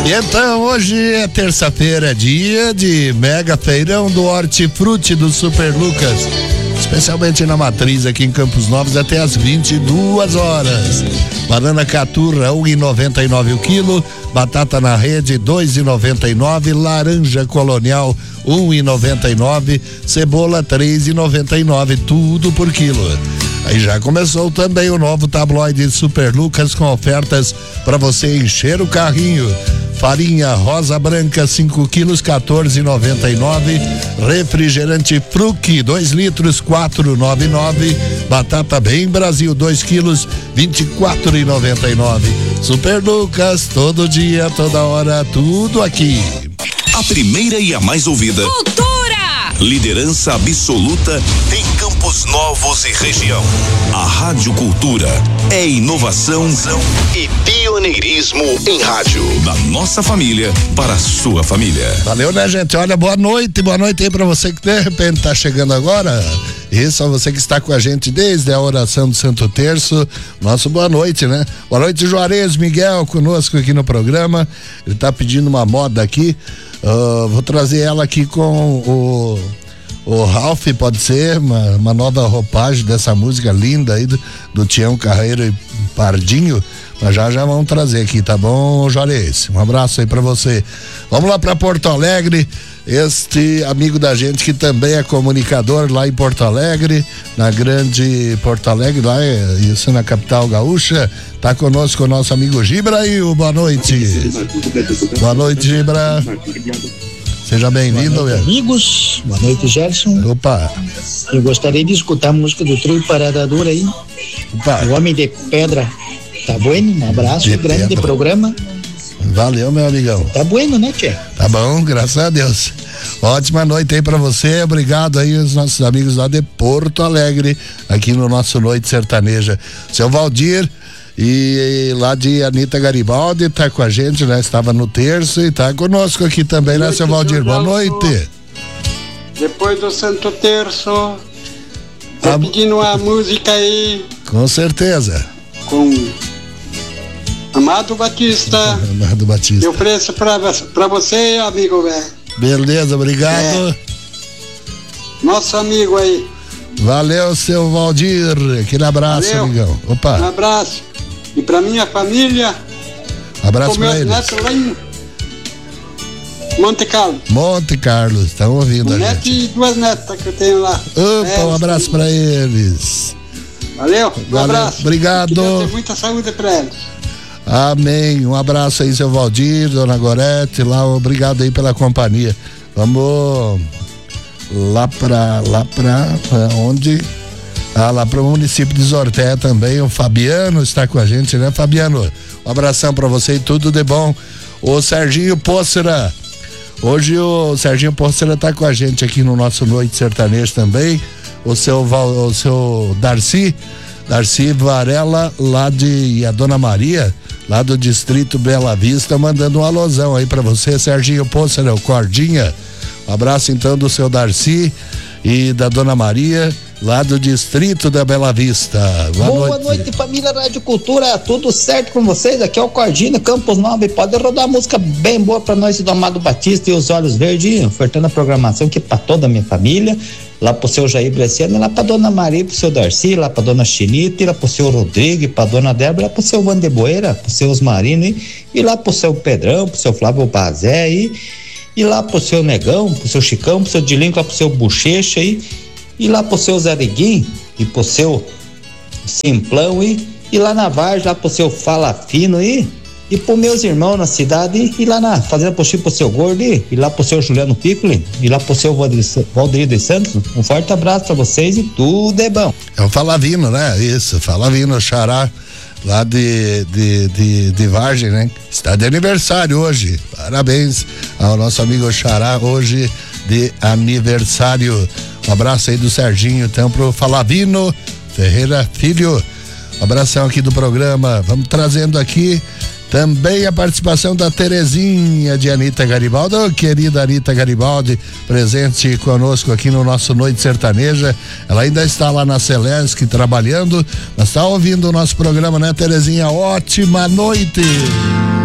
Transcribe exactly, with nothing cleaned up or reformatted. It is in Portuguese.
Então, hoje é terça-feira, dia de mega feirão do Hortifruti do Super Lucas, especialmente na Matriz aqui em Campos Novos, até às vinte e duas horas. Banana caturra um real e noventa e nove o quilo, batata na rede dois reais e noventa e nove, laranja colonial um real e noventa e nove, cebola três reais e noventa e nove, tudo por quilo. Aí já começou também o novo tabloide Super Lucas com ofertas para você encher o carrinho. Farinha rosa branca cinco quilos, quatorze reais e noventa e nove. Refrigerante Fruc dois litros, quatro reais e noventa e nove. Batata Bem Brasil dois quilos, vinte e quatro reais e noventa e nove. Super Lucas, todo dia, toda hora, tudo aqui. A primeira e a mais ouvida. Cultura! Liderança absoluta em Campos Novos e região. A Rádio Cultura é inovação e pioneirismo em rádio. Da nossa família para a sua família. Valeu, né, gente? Olha, boa noite, boa noite aí pra você que de repente tá chegando agora. Isso, a você que está com a gente desde a oração do Santo Terço. Nosso boa noite, né? Boa noite, Juarez Miguel, conosco aqui no programa. Ele tá pedindo uma moda aqui. Uh, vou trazer ela aqui com o, o Ralph, pode ser, uma, uma nova roupagem dessa música linda aí do, do Tião Carreiro e Pardinho. Mas já já vamos trazer aqui, tá bom, Juarez? Um abraço aí pra você. Vamos lá pra Porto Alegre. Este amigo da gente que também é comunicador lá em Porto Alegre, na grande Porto Alegre, lá, isso na capital gaúcha, tá conosco o nosso amigo Gibra aí, boa noite. Boa noite, Gibra. Seja bem-vindo, meu. Amigos, boa noite, Gerson. Opa. Eu gostaria de escutar a música do trio Parada Dura aí. Opa. O Homem de Pedra. Tá bueno? Um abraço de grande pedra. Programa. Valeu, meu amigão. Tá bueno, né, tia? Tá bom, graças a Deus. Ótima noite aí pra você, obrigado aí os nossos amigos lá de Porto Alegre, aqui no nosso Noite Sertaneja. Seu Valdir e lá de Anitta Garibaldi tá com a gente, né? Estava no terço e tá conosco aqui também, né, seu Valdir? Boa noite. Depois do Santo Terço, tá a... pedindo uma música aí. Com certeza. Com Amado Batista. Amado Batista. Eu ofereço pra, pra você, amigo, velho. Beleza, obrigado. É. Nosso amigo aí. Valeu, seu Valdir. Aquele abraço, Valeu. Amigão. Opa. Um abraço. E pra minha família. Abraço pra eles. Neto lá em Monte Carlo. Monte Carlo, estão ouvindo um a neto gente. E duas netas que eu tenho lá. Opa, é, um abraço sim. Pra eles. Valeu, um Valeu. Abraço. Obrigado. Que Deus dê muita saúde pra eles. Amém. Um abraço aí, seu Valdir, dona Gorete, lá, obrigado aí pela companhia. Vamos lá pra, lá pra, pra onde? Ah, lá pro município de Zorté também, o Fabiano está com a gente, né, Fabiano? Um abração pra você e tudo de bom. O Serginho Pócera, hoje o Serginho Pócera tá com a gente aqui no nosso Noite Sertanejo também. O seu, o seu Darcy, Darcy Varela, lá de, e a Dona Maria, lá do Distrito Bela Vista, mandando um alôzão aí pra você, Serginho Pócera, o Cordinha. Um abraço então do seu Darcy e da Dona Maria, lá do Distrito da Bela Vista. Boa, Boa noite. noite, família Rádio Cultura, tudo certo com vocês? Aqui é o Cordinho, Campos Novos. Pode rodar uma música bem boa pra nós do Amado Batista e os Olhos Verdes, ofertando a programação aqui pra toda a minha família. Lá pro seu Jair Bresciano, lá pra Dona Maria, pro seu Darcy, lá pra Dona Chinita, lá pro seu Rodrigo, pra Dona Débora, lá pro seu Vandeboeira, pro seu Osmarino, e, e lá pro seu Pedrão, pro seu Flávio Bazé, e, e lá pro seu Negão, pro seu Chicão, pro seu Dilinco, lá pro seu Bochecha, e, e lá pro seu Zariguim, e pro seu Simplão, e, e lá na Vargem, lá pro seu Fala Fino, e E pros meus irmãos na cidade, e lá na Fazenda Poxi pro seu Gordo, e lá pro seu Juliano Piccoli, e lá pro seu Valdir dos Santos. Um forte abraço pra vocês e tudo é bom. É o Falavino, né? Isso, Falavino, Xará, lá de, de, de, de Vargem, né? Está de aniversário hoje. Parabéns ao nosso amigo Xará, hoje de aniversário. Um abraço aí do Serginho, então, pro Falavino Ferreira Filho. Um abração aqui do programa. Vamos trazendo aqui também a participação da Terezinha de Anitta Garibaldi, oh, querida Anitta Garibaldi, presente conosco aqui no nosso Noite Sertaneja. Ela ainda está lá na Celesc trabalhando, mas está ouvindo o nosso programa, né, Terezinha? Ótima noite!